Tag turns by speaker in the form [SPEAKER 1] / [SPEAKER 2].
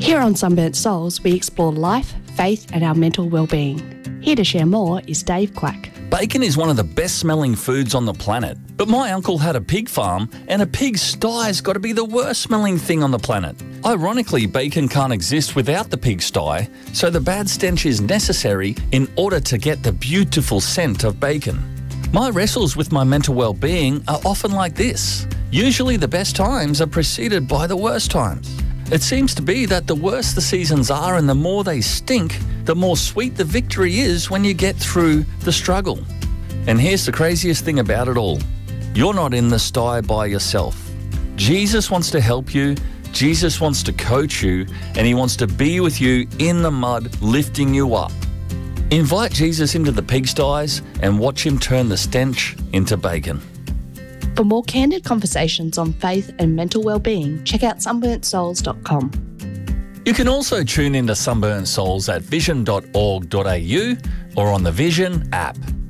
[SPEAKER 1] Here on Sunburnt Souls, we explore life, faith and our mental well-being. Here to share more is Dave Quack.
[SPEAKER 2] Bacon is one of the best smelling foods on the planet. But my uncle had a pig farm and a pig's sty's got to be the worst smelling thing on the planet. Ironically, bacon can't exist without the pig sty, so the bad stench is necessary in order to get the beautiful scent of bacon. My wrestles with my mental well-being are often like this. Usually the best times are preceded by the worst times. It seems to be that the worse the seasons are and the more they stink, the more sweet the victory is when you get through the struggle. And here's the craziest thing about it all. You're not in the sty by yourself. Jesus wants to help you, Jesus wants to coach you, and he wants to be with you in the mud, lifting you up. Invite Jesus into the pigsties and watch him turn the stench into bacon.
[SPEAKER 1] For more candid conversations on faith and mental well-being, check out sunburntsouls.com.
[SPEAKER 2] You can also tune into Sunburnt Souls at vision.org.au or on the Vision app.